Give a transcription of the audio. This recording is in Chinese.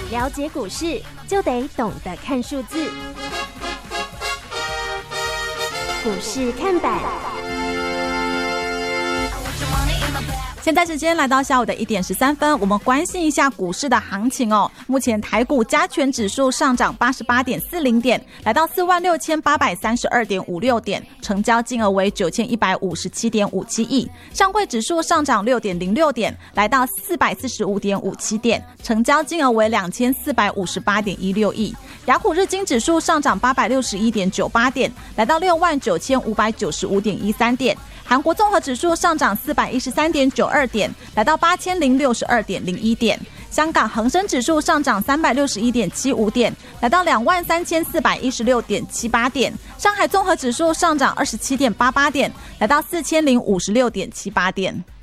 了解股市就得懂得看数字，股市看板。 现在时间来到下午的1点13分，我们关心一下股市的行情哦。目前台股加权指数上涨 88.40 点，来到 46,832.56 点，成交金额为 9,157.57 亿。上柜指数上涨 6.06 点，来到 445.57 点，成交金额为 2,458.16 亿。雅虎日经指数上涨 861.98 点，来到 69,595.13 点。韩国综合指数上涨 413.92 点，来到 8,062.01 点。香港恒生指数上涨 361.75 点，来到 23,416.78 点。上海综合指数上涨 27.88 点，来到 4,056.78 点。